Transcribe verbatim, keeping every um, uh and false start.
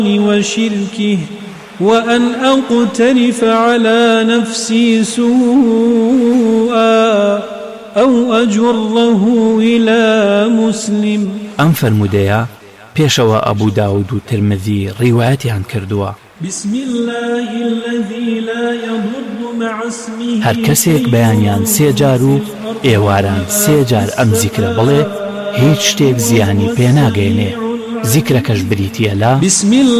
وشركه وأن أقترف على نفسي سوءا أو أجره إلى مسلم. ئەم فرمودەیە پێشەوە ئەبوو داود و ترمذی ڕیوایەتیان کردووە. بسم الله الذي لا يضر مع اسمه هەر کەسێک بەیانیان سێ جار و ئێواران سێ جار ئەم زیکرە بڵێ هیچ شتێک زیانی پێناگەێنێ. زیکرەکەش بریتیە لە بسم الله